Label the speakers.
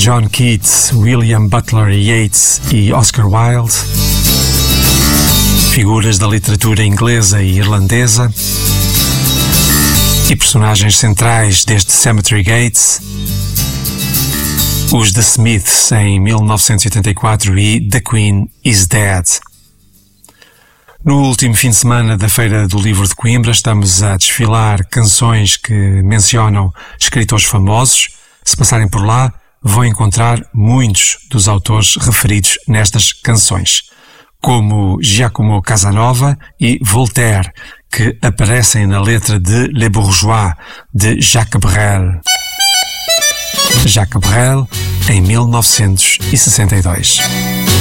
Speaker 1: John Keats, William Butler Yeats e Oscar Wilde, figuras da literatura inglesa e irlandesa e personagens centrais deste Cemetery Gates, os The Smiths em 1984 e The Queen is Dead. No último fim de semana da Feira do Livro de Coimbra estamos a desfilar canções que mencionam escritores famosos. Se passarem por lá, vão encontrar muitos dos autores referidos nestas canções, como Giacomo Casanova e Voltaire, que aparecem na letra de Les Bourgeois, de Jacques Brel. Jacques Brel, em 1962.